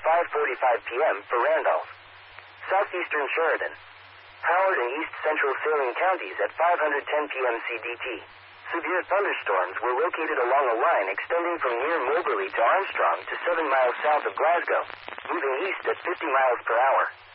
5:45 p.m. for Randolph. Southeastern Sheridan. Howard and East Central Saline counties at 5:10 p.m. CDT. Severe thunderstorms were located along a line extending from near Moberly to Armstrong to 7 miles south of Glasgow, moving east at 50 miles per hour.